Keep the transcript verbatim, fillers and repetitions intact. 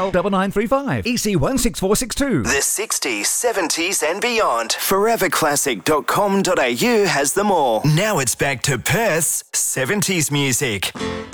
call double nine three five E C one six four six two. The sixties, seventies and beyond. forever classic dot com dot a u has them all. Now it's back to Perth's seventies music.